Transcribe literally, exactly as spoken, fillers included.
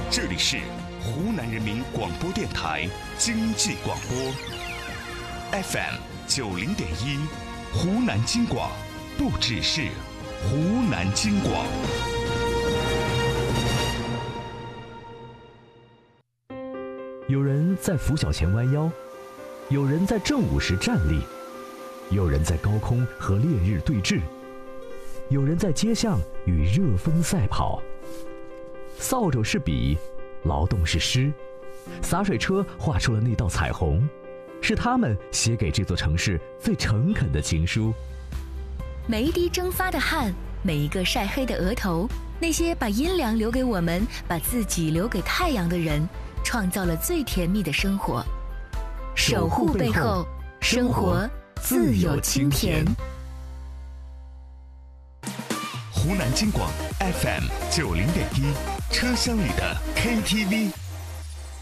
这里是湖南人民广播电台经济广播 F M 九零点一，湖南经广，不只是湖南经广。 有人在拂晓前弯腰，有人在正午时站立，有人在高空和烈日对峙，有人在街巷与热风赛跑。扫帚是笔，劳动是诗，洒水车画出了那道彩虹，是他们写给这座城市最诚恳的情书。 每一滴蒸发的汗，每一个晒黑的额头，那些把阴凉留给我们，把自己留给太阳的人，创造了最甜蜜的生活。守护背后，生活自有清甜。 湖南经广 F M 九零点一，车厢里的 K T V。